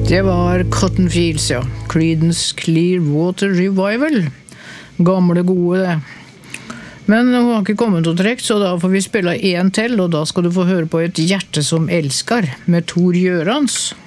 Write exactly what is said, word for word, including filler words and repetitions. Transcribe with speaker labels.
Speaker 1: Det var Cotton Fields, ja. Creedence Clearwater Revival. Gamle gode, det. Men hun har ikke kommet til trekk, så da får vi spille en til, og da skal du få høre på Et hjerte som elsker, med Tor Gjørans.